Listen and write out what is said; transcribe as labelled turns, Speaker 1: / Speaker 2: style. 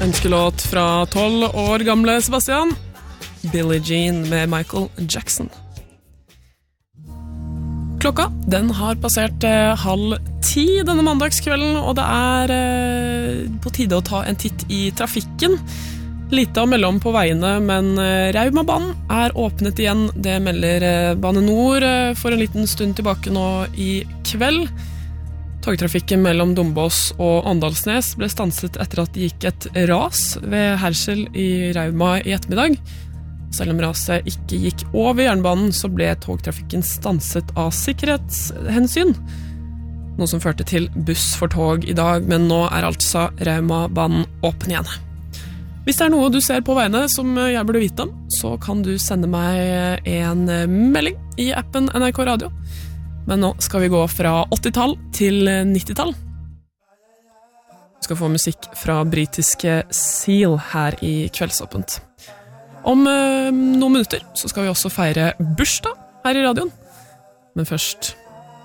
Speaker 1: Ønskelåt fra 12 år gamle Sebastian. Billie Jean med Michael Jackson. Klokka, den har passert 9:30 denne mandagskvelden, og det er på tide å ta en titt i trafikken. Lite å melde om på veiene, men Raumabanen er åpnet igjen. Det melder Bane Nor for en liten stund tilbake nå i kveld. Togtrafikken mellom Dombås og Åndalsnes ble stanset etter at det gikk et ras ved Herschel i Rauma i ettermiddag. Selv om raset ikke gikk over jernbanen, så ble togtrafikken stanset av sikkerhetshensyn. Noe som førte til buss for tog i dag, men nå er altså Raumabanen åpen igjen. Hvis det er noe du ser på veiene som jeg burde vite om, så kan du sende meg en melding i appen NRK Radio. Men nå skal vi gå fra 80-tall til 90-tall. Vi skal få musikk fra britiske Seal her i Kveldsåpent. Om noen minutter så skal vi også feire bursdag her i radioen. Men først